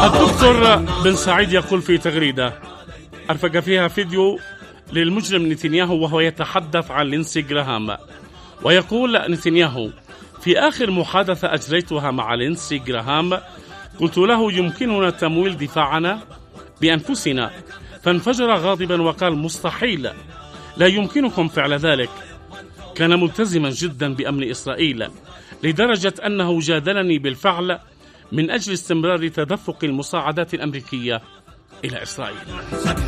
الدكتور بن سعيد يقول في تغريدة أرفق فيها فيديو للمجرم نتنياهو وهو يتحدث عن لينسي جراهام، ويقول نتنياهو: في آخر محادثة أجريتها مع لينسي جراهام قلت له يمكننا تمويل دفاعنا بأنفسنا، فانفجر غاضبا وقال: مستحيل، لا يمكنكم فعل ذلك. كان ملتزما جدا بأمن إسرائيل لدرجة أنه جادلني بالفعل من أجل استمرار تدفق المساعدات الأمريكية إلى إسرائيل.